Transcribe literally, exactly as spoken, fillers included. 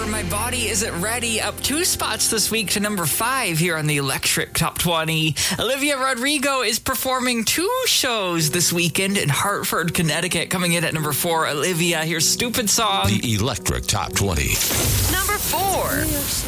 My Body Isn't Ready, up two spots this week to number five here on the Electric Top twenty. Olivia Rodrigo is performing two shows this weekend in Hartford, Connecticut. Coming in at number four, Olivia, here's Stupid Song. The Electric Top twenty. Number four.